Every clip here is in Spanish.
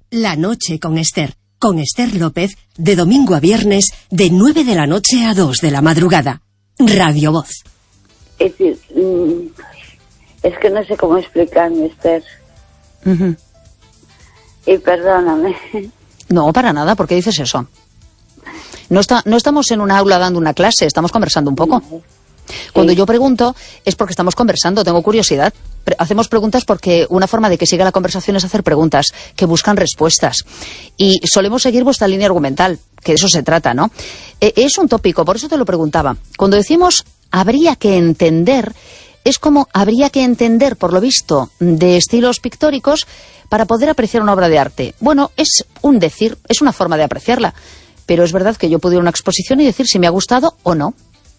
La noche con Esther López, de domingo a viernes, de 9 de la noche a 2 de la madrugada. Radio Voz. Es decir, es que no sé cómo explicarme, Esther. Y perdóname. No, para nada, ¿por qué dices eso? No estamos en un aula dando una clase, estamos conversando un poco. Cuando yo pregunto es porque estamos conversando, tengo curiosidad. Hacemos preguntas porque una forma de que siga la conversación es hacer preguntas que buscan respuestas. Y solemos seguir vuestra línea argumental, que de eso se trata, ¿no? Es un tópico, por eso te lo preguntaba. Cuando decimos habría que entender, es como habría que entender, por lo visto, de estilos pictóricos para poder apreciar una obra de arte. Bueno, es un decir, es una forma de apreciarla. Pero es verdad que yo puedo ir a una exposición y decir si me ha gustado o no.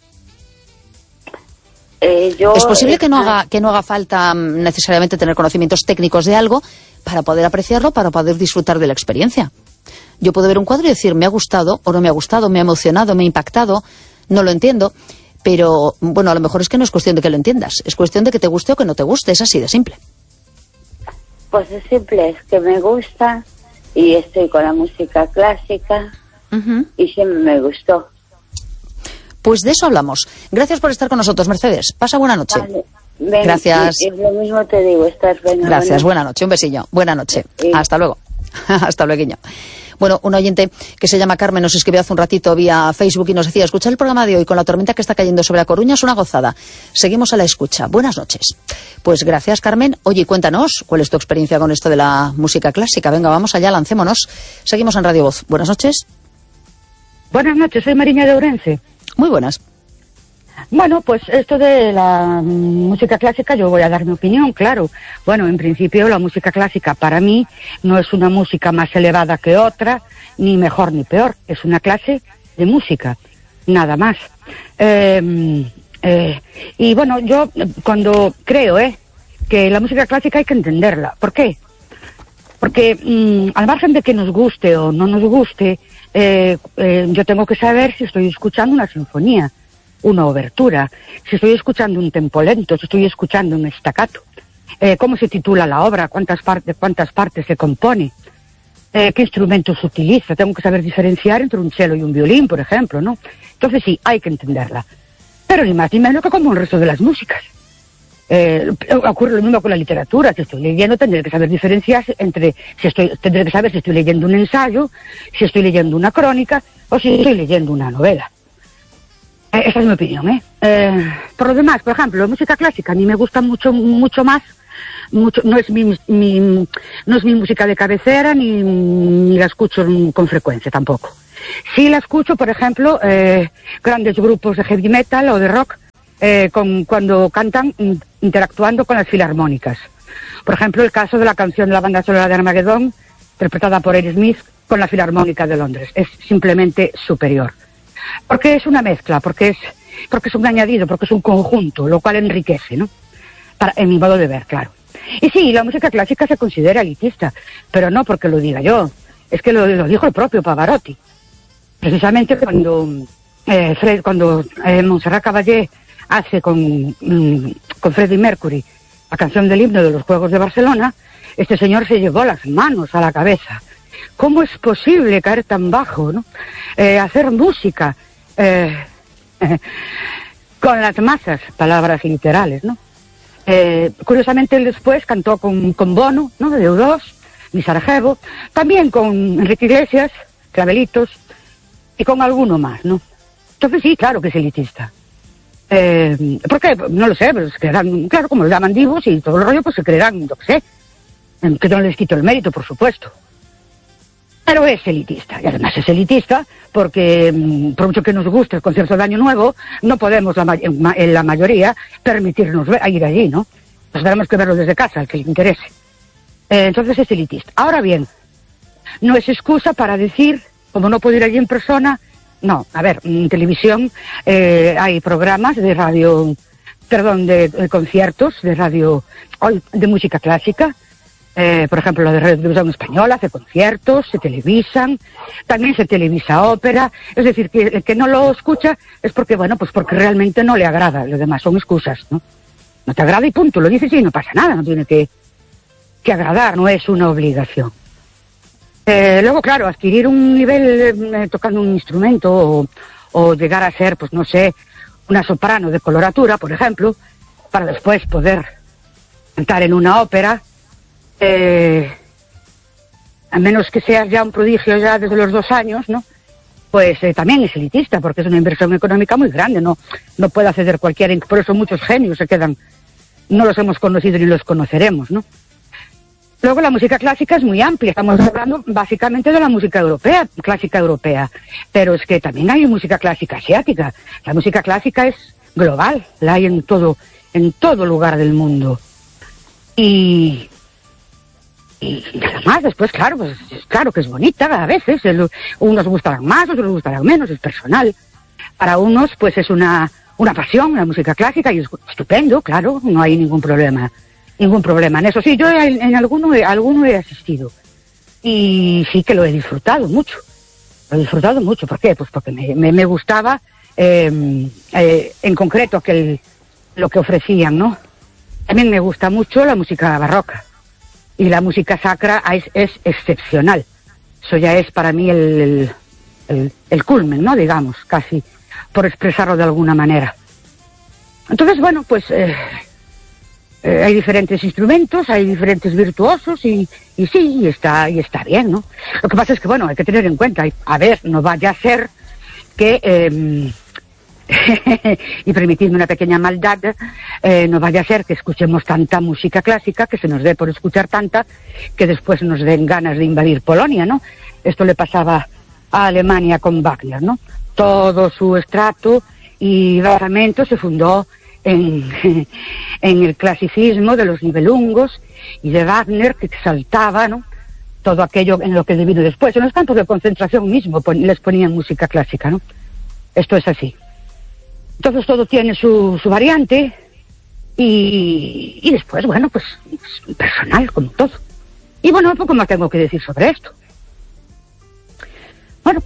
Es posible que no haga falta necesariamente tener conocimientos técnicos de algo para poder apreciarlo, para poder disfrutar de la experiencia. Yo puedo ver un cuadro y decir me ha gustado o no me ha gustado, me ha emocionado, me ha impactado, no lo entiendo, pero bueno, a lo mejor es que no es cuestión de que lo entiendas, es cuestión de que te guste o que no te guste, es así de simple. Pues es simple, es que me gusta y estoy con la música clásica y siempre me gustó. Pues de eso hablamos. Gracias por estar con nosotros, Mercedes. Pasa buena noche. Vale. Ven, gracias. Y lo mismo te digo, estás bien. Gracias, buena noche. Un besillo. Buena noche. Sí. Hasta luego. Hasta luego. Bueno, un oyente que se llama Carmen nos escribió hace un ratito vía Facebook y nos decía, escuchar el programa de hoy con la tormenta que está cayendo sobre A Coruña es una gozada. Seguimos a la escucha. Buenas noches. Pues gracias, Carmen. Oye, cuéntanos, ¿cuál es tu experiencia con esto de la música clásica? Venga, vamos allá, lancémonos. Seguimos en Radio Voz. Buenas noches. Buenas noches, soy Mariña de Ourense. Muy buenas. Bueno, pues esto de la música clásica, yo voy a dar mi opinión, claro. Bueno, en principio la música clásica para mí no es una música más elevada que otra, ni mejor ni peor. Es una clase de música, nada más. Y bueno, yo cuando creo que la música clásica hay que entenderla. ¿Por qué? Porque al margen de que nos guste o no nos guste, yo tengo que saber si estoy escuchando una sinfonía, una obertura, si estoy escuchando un tempo lento, si estoy escuchando un staccato, cómo se titula la obra, cuántas partes se compone, qué instrumentos utiliza. Tengo que saber diferenciar entre un cello y un violín, por ejemplo, ¿no? Entonces sí, hay que entenderla. Pero ni más ni menos que como el resto de las músicas. Ocurre lo mismo con la literatura. Si estoy leyendo, tendré que saber diferenciar tendré que saber si estoy leyendo un ensayo, si estoy leyendo una crónica o si estoy leyendo una novela. Esa es mi opinión, Por lo demás, por ejemplo, la música clásica a mí me gusta mucho más. No es mi música de cabecera ni la escucho con frecuencia tampoco. Sí la escucho, por ejemplo, grandes grupos de heavy metal o de rock cuando cantan interactuando con las filarmónicas. Por ejemplo, el caso de la canción de la banda sonora de Armageddon, interpretada por Aerosmith con la Filarmónica de Londres. Es simplemente superior. Porque es una mezcla, porque es un añadido, porque es un conjunto, lo cual enriquece, ¿no? En mi modo de ver, claro. Y sí, la música clásica se considera elitista, pero no porque lo diga yo, es que lo dijo el propio Pavarotti. Precisamente cuando Montserrat Caballé hace con Freddie Mercury la canción del himno de los Juegos de Barcelona, este señor se llevó las manos a la cabeza. ¿Cómo es posible caer tan bajo, ¿no? Hacer música con las masas, palabras literales, ¿no? Curiosamente él después cantó con Bono, ¿no? De U2, y Sarajevo, también con Enrique Iglesias, Clavelitos, y con alguno más, ¿no? Entonces sí, claro que es elitista. ¿Por qué? No lo sé, pero se creerán, claro, como lo llaman divos y todo el rollo, pues se creerán, yo qué sé, que no les quito el mérito, por supuesto. Pero es elitista, y además es elitista porque, por mucho que nos guste el concierto de Año Nuevo, no podemos, en la mayoría, permitirnos ir allí, ¿no? Pues tenemos que verlo desde casa, al que le interese. Entonces es elitista. Ahora bien, no es excusa para decir, como no puedo ir allí en persona, no. A ver, en televisión hay programas de radio, de conciertos de radio, de música clásica. Por ejemplo, la de Radio Televisión Española hace conciertos, se televisan, también se televisa ópera. Es decir, que el que no lo escucha es porque, bueno, pues porque realmente no le agrada. Lo demás son excusas, ¿no? No te agrada y punto, lo dices y no pasa nada, no tiene que agradar, no es una obligación. Luego, claro, adquirir un nivel tocando un instrumento o llegar a ser, pues no sé, una soprano de coloratura, por ejemplo, para después poder cantar en una ópera, a menos que seas ya un prodigio ya desde los 2 años, ¿no? Pues también es elitista, porque es una inversión económica muy grande, no puede acceder cualquiera, por eso muchos genios se quedan, no los hemos conocido ni los conoceremos, ¿no? Luego la música clásica es muy amplia, estamos hablando básicamente de la música europea, clásica europea, pero es que también hay música clásica asiática, la música clásica es global, la hay en todo lugar del mundo. Y nada más, después, claro, pues claro que es bonita a veces, unos gustarán más, otros gustarán menos, es personal. Para unos, pues es una pasión, la música clásica, y es estupendo, claro, no hay ningún problema en eso. Sí, yo en alguno he asistido, y sí que lo he disfrutado mucho. ¿Por qué? Pues porque me gustaba, en concreto, lo que ofrecían, ¿no? También me gusta mucho la música barroca. Y la música sacra es excepcional. Eso ya es para mí el culmen, ¿no? Digamos, casi, por expresarlo de alguna manera. Entonces, bueno, pues hay diferentes instrumentos, hay diferentes virtuosos y sí, y está bien, ¿no? Lo que pasa es que, bueno, hay que tener en cuenta, a ver, no vaya a ser que... y permitidme una pequeña maldad, no vaya a ser que escuchemos tanta música clásica, que se nos dé por escuchar tanta, que después nos den ganas de invadir Polonia, ¿no? Esto le pasaba a Alemania con Wagner, ¿no? Todo su estrato y basamento se fundó en el clasicismo de los Nibelungos y de Wagner, que exaltaba, ¿no?, todo aquello en lo que vino después. En los campos de concentración mismo les ponían música clásica, ¿no? Esto es así. Entonces todo tiene su variante y después, bueno, pues personal, como todo. Y bueno, poco más tengo que decir sobre esto. Bueno,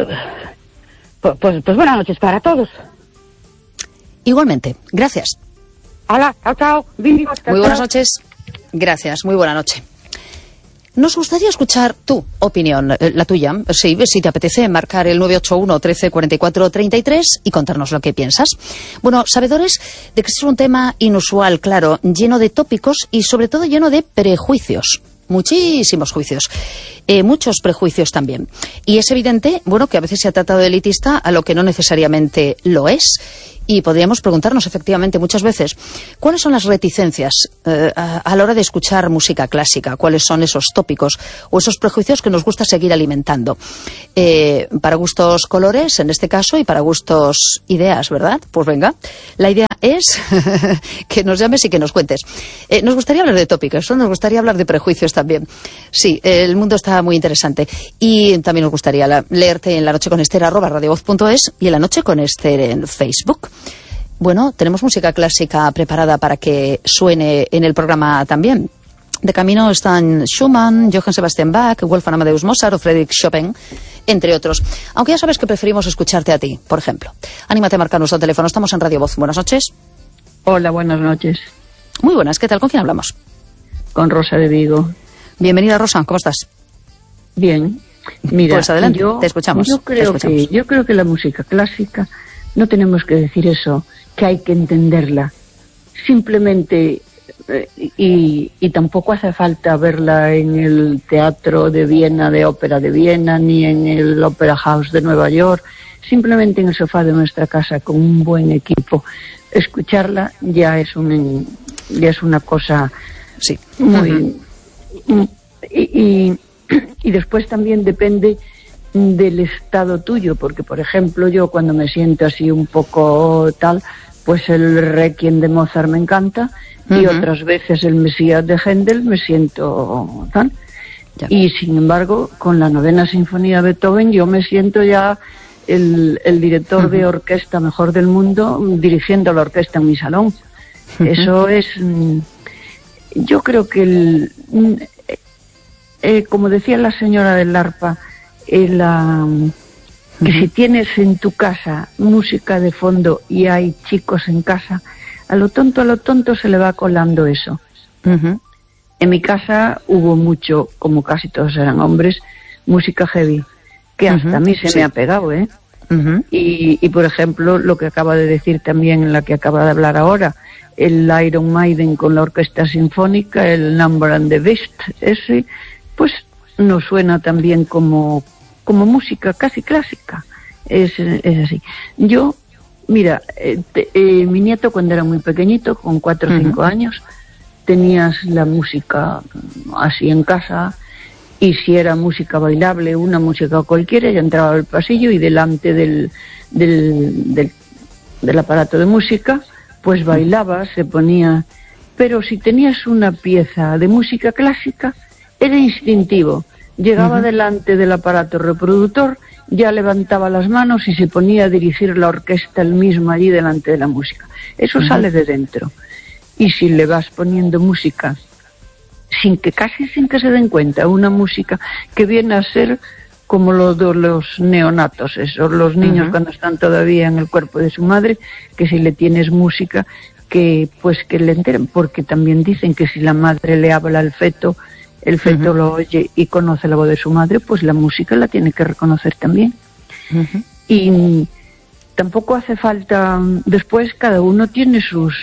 pues buenas noches para todos. Igualmente, gracias. Hola, chao. Muy buenas noches. Gracias, muy buena noche. Nos gustaría escuchar tu opinión, la tuya, si te apetece marcar el 981 13 44 33 y contarnos lo que piensas. Bueno, sabedores de que es un tema inusual, claro, lleno de tópicos y sobre todo lleno de prejuicios. Muchísimos juicios, muchos prejuicios también. Y es evidente, bueno, que a veces se ha tratado de elitista a lo que no necesariamente lo es. Y podríamos preguntarnos efectivamente muchas veces cuáles son las reticencias a la hora de escuchar música clásica, cuáles son esos tópicos o esos prejuicios que nos gusta seguir alimentando. Para gustos colores, en este caso, y para gustos ideas, ¿verdad? Pues venga, la idea es que nos llames y que nos cuentes. Nos gustaría hablar de tópicos, nos gustaría hablar de prejuicios también. Sí, el mundo está muy interesante. Y también nos gustaría leerte en lanocheconester@radiovoz.es y en La Noche con Ester en Facebook. Bueno, tenemos música clásica preparada para que suene en el programa también. De camino están Schumann, Johann Sebastian Bach, Wolfgang Amadeus Mozart o Friedrich Chopin, entre otros. Aunque ya sabes que preferimos escucharte a ti, por ejemplo. Anímate a marcar nuestro teléfono. Estamos en Radio Voz. Buenas noches. Hola, buenas noches. Muy buenas. ¿Qué tal? ¿Con quién hablamos? Con Rosa de Vigo. Bienvenida, Rosa. ¿Cómo estás? Bien. Mira, pues adelante, te escuchamos. Yo creo que la música clásica no tenemos que decir eso, que hay que entenderla. Simplemente, y tampoco hace falta verla en el Teatro de Viena, de Ópera de Viena, ni en el Opera House de Nueva York. Simplemente en el sofá de nuestra casa, con un buen equipo. Escucharla ya es una cosa, sí, muy... Y después también depende del estado tuyo, porque por ejemplo yo cuando me siento así un poco tal, pues el Requiem de Mozart me encanta, y otras veces el Mesías de Händel me siento tal. Ya. Y sin embargo con la Novena Sinfonía de Beethoven yo me siento ya el director de orquesta mejor del mundo dirigiendo la orquesta en mi salón. Eso es, yo creo que como decía la señora del arpa, que si tienes en tu casa música de fondo y hay chicos en casa, a lo tonto se le va colando eso. En mi casa hubo mucho, como casi todos eran hombres, música heavy, que hasta a mí se me ha pegado, ¿eh? Y por ejemplo, lo que acaba de decir también, la que acaba de hablar ahora, el Iron Maiden con la orquesta sinfónica, el Number and the Beast, ese, pues nos suena también como música casi clásica. Es así. Yo, mira, mi nieto cuando era muy pequeñito, con 4 o 5 años, tenías la música así en casa, y si era música bailable, una música cualquiera, ya entraba al pasillo y delante del aparato de música, pues bailaba, se ponía. Pero si tenías una pieza de música clásica, era instintivo. Llegaba delante del aparato reproductor, ya levantaba las manos y se ponía a dirigir la orquesta él mismo allí delante de la música. Eso sale de dentro. Y si le vas poniendo música casi sin que se den cuenta, una música que viene a ser como lo de los neonatos, esos, los niños cuando están todavía en el cuerpo de su madre, que si le tienes música, que le enteren, porque también dicen que si la madre le habla al feto, el feto lo oye y conoce la voz de su madre, pues la música la tiene que reconocer también. Y tampoco hace falta, después cada uno tiene sus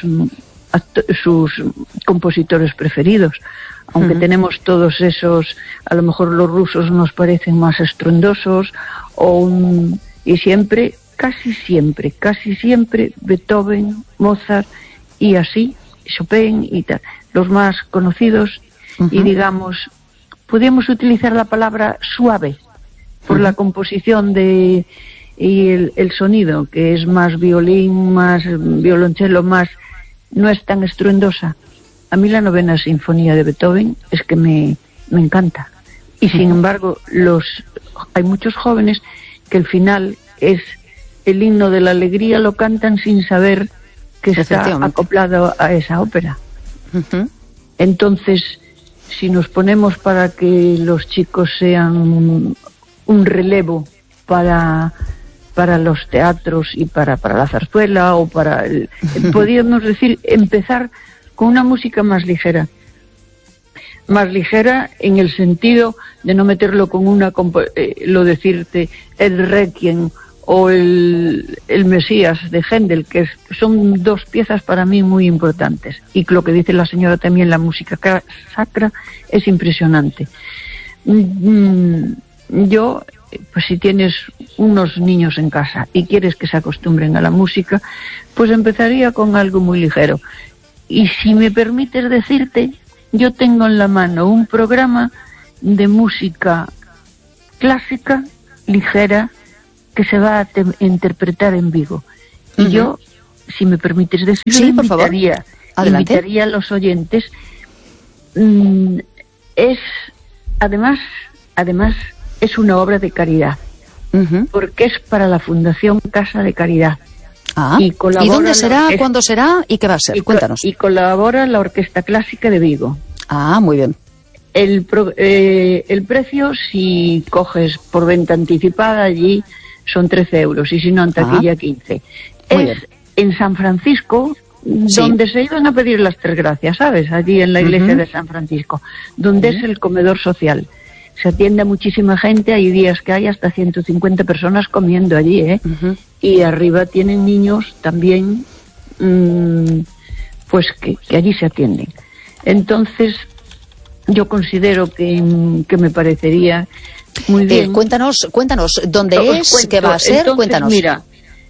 compositores preferidos, aunque tenemos todos esos, a lo mejor los rusos nos parecen más estruendosos, y siempre, casi siempre, Beethoven, Mozart, y así, Chopin y tal, los más conocidos, y digamos, podemos utilizar la palabra suave, por la composición y el sonido, que es más violín, más violonchelo, no es tan estruendosa. A mí la 9ª Sinfonía de Beethoven es que me encanta. Y sin embargo, hay muchos jóvenes que el final es el himno de la alegría, lo cantan sin saber que está acoplado a esa ópera. Entonces, si nos ponemos para que los chicos sean un relevo para los teatros y para la zarzuela, o podríamos decir, empezar con una música más ligera en el sentido de no meterlo con decirte el Requiem o el Mesías de Händel, que son 2 piezas para mí muy importantes, y lo que dice la señora también, la música sacra es impresionante. Yo, pues si tienes unos niños en casa y quieres que se acostumbren a la música, pues empezaría con algo muy ligero. Y si me permites decirte, yo tengo en la mano un programa de música clásica, ligera, que se va a interpretar en Vigo. Y yo, si me permites decirlo, invitaría a los oyentes. Además, es una obra de caridad, porque es para la Fundación Casa de Caridad. ¿Y dónde será, cuándo será y qué va a ser? Cuéntanos. Y colabora la Orquesta Clásica de Vigo. Muy bien. El precio, si coges por venta anticipada, allí son 13 euros, y si no, en taquilla 15. En San Francisco, donde se iban a pedir las 3 gracias, ¿sabes? Allí en la iglesia de San Francisco, donde es el comedor social. Se atiende a muchísima gente, hay días que hay hasta 150 personas comiendo allí, ¿eh? Y arriba tienen niños también, pues que allí se atienden. Entonces, yo considero que me parecería muy bien. Cuéntanos dónde es, qué va a ser. Entonces, cuéntanos. Mira,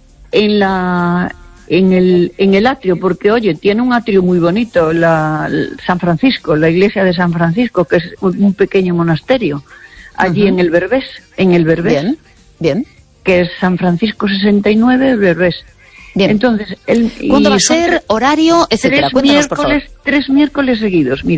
en el atrio, porque oye, tiene un atrio muy bonito, San Francisco, la iglesia de San Francisco, que es un pequeño monasterio, allí en el Berbés. Bien. Que es San Francisco 69, el Berbés. Bien. Entonces, ¿cuándo va a ser? Horario, etcétera. Cuéntanos, por favor. 3 miércoles seguidos, mira.